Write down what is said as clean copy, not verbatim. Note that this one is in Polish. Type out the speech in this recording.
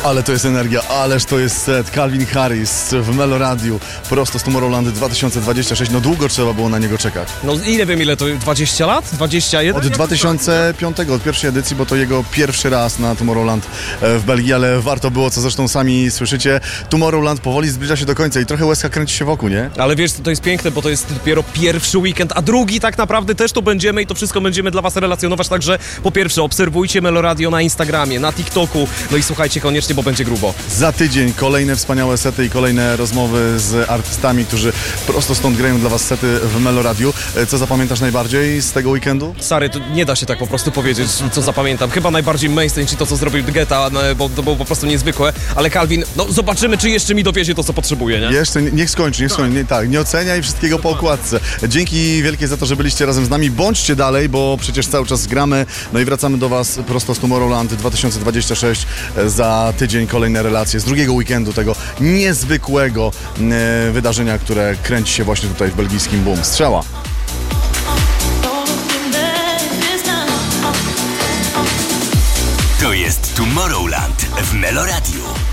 Ale to jest energia, ależ to jest set. Calvin Harris w Meloradiu, prosto z Tomorrowland 2026. No długo trzeba było na niego czekać. No nie wiem ile to, 20 lat? 21? Od 2005, od pierwszej edycji, bo to jego pierwszy raz na Tomorrowland w Belgii, ale warto było, co zresztą sami słyszycie. Tomorrowland powoli zbliża się do końca i trochę łezka kręci się wokół, nie? Ale wiesz, to jest piękne, bo to jest dopiero pierwszy weekend, a drugi tak naprawdę też tu będziemy i to wszystko będziemy dla was relacjonować, także po pierwsze obserwujcie Meloradio na Instagramie, na TikToku, no i słuchajcie koniecznie, bo będzie grubo. Za tydzień kolejne wspaniałe sety i kolejne rozmowy z artystami, którzy prosto stąd grają dla was sety w Meloradiu. Co zapamiętasz najbardziej z tego weekendu? Stary, to nie da się tak po prostu powiedzieć, co zapamiętam. Chyba najbardziej mainstream, czy to, co zrobił Geta, bo to było po prostu niezwykłe, ale Calvin, no zobaczymy, czy jeszcze mi dowiezie to, co potrzebuje, nie? Jeszcze, niech skończy, nie oceniaj wszystkiego po okładce. Dzięki wielkie za to, że byliście razem z nami. Bądźcie dalej, bo przecież cały czas gramy, no i wracamy do was prosto z Tomorrowland 2026. Za tydzień kolejne relacje z drugiego weekendu tego niezwykłego wydarzenia, które kręci się właśnie tutaj w belgijskim Boom. Strzała! To jest Tomorrowland w Meloradiu.